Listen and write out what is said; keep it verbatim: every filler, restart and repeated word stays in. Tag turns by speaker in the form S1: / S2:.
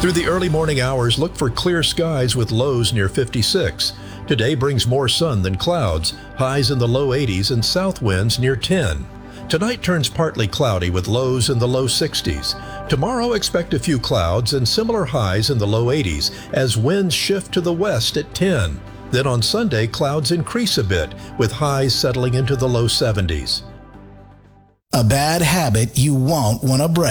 S1: Through the early morning hours, look for clear skies with lows near fifty-six. Today brings more sun than clouds, highs in the low eighties and south winds near ten. Tonight turns partly cloudy with lows in the low sixties. Tomorrow expect a few clouds and similar highs in the low eighties as winds shift to the west at ten. Then on Sunday, clouds increase a bit with highs settling into the low seventies.
S2: A bad habit you won't want to break.